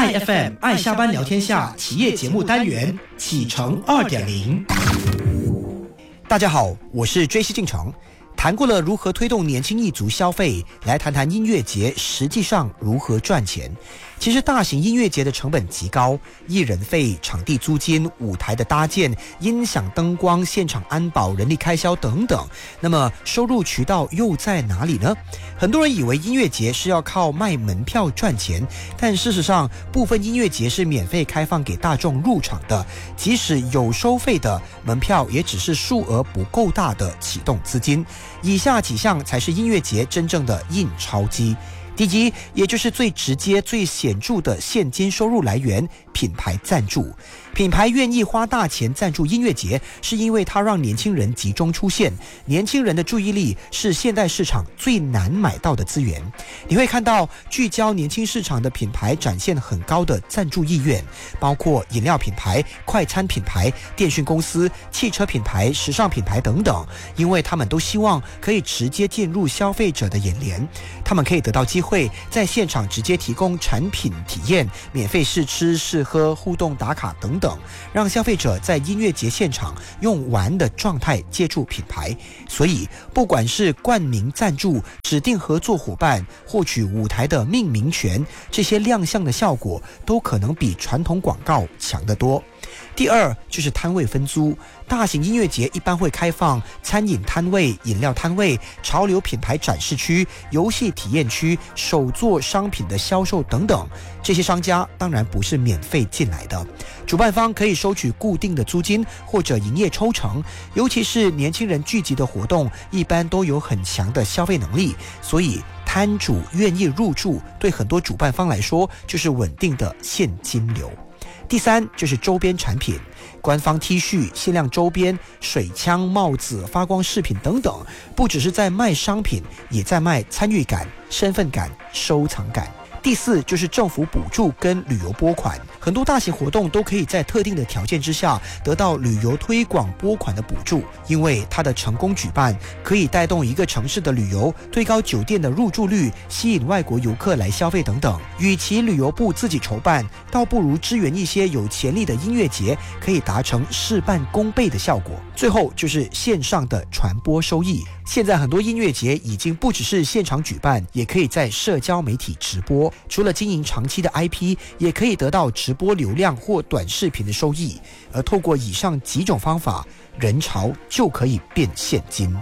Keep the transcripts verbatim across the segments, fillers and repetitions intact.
I F M 爱下班聊天下企业节目单元启程 二点零。 大家好，我是追西进城。谈过了如何推动年轻一族消费，来谈谈音乐节实际上如何赚钱。其实大型音乐节的成本极高，艺人费、场地租金、舞台的搭建、音响、灯光、现场安保、人力开销等等。那么收入渠道又在哪里呢？很多人以为音乐节是要靠卖门票赚钱，但事实上部分音乐节是免费开放给大众入场的，即使有收费的门票，也只是数额不够大的启动资金。以下几项才是音乐节真正的印钞机。第一，也就是最直接最显著的现金收入来源，品牌赞助。品牌愿意花大钱赞助音乐节，是因为它让年轻人集中出现。年轻人的注意力是现代市场最难买到的资源。你会看到聚焦年轻市场的品牌展现很高的赞助意愿，包括饮料品牌、快餐品牌、电讯公司、汽车品牌、时尚品牌等等，因为他们都希望可以直接进入消费者的眼帘，他们可以得到机会在现场直接提供产品体验，免费试吃试喝、互动打卡等等，让消费者在音乐节现场用玩的状态接触品牌。所以不管是冠名赞助、指定合作伙伴、获取舞台的命名权，这些亮相的效果都可能比传统广告强得多。第二就是摊位分租，大型音乐节一般会开放餐饮摊位、饮料摊位、潮流品牌展示区、游戏体验区、手作商品的销售等等。这些商家当然不是免费进来的，主办方可以收取固定的租金或者营业抽成，尤其是年轻人聚集的活动，一般都有很强的消费能力，所以摊主愿意入驻，对很多主办方来说就是稳定的现金流。第三就是周边产品，官方 T 恤、限量周边、水枪、帽子、发光饰品等等，不只是在卖商品，也在卖参与感、身份感、收藏感。第四就是政府补助跟旅游拨款，很多大型活动都可以在特定的条件之下得到旅游推广拨款的补助，因为它的成功举办可以带动一个城市的旅游，推高酒店的入住率，吸引外国游客来消费等等。与其旅游部自己筹办，倒不如支援一些有潜力的音乐节，可以达成事半功倍的效果。最后就是线上的传播收益，现在很多音乐节已经不只是现场举办，也可以在社交媒体直播，除了经营长期的 I P， 也可以得到直播流量或短视频的收益。而透过以上几种方法，人潮就可以变现金。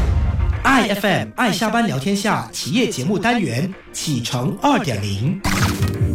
I F M 爱下班聊天下企业节目单元启程 二点零。